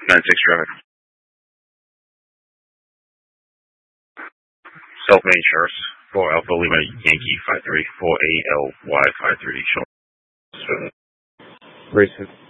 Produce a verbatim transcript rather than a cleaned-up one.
nine six traffic. Self-made insurance. four Alpha Lima Yankee five three four A L Y five three. Race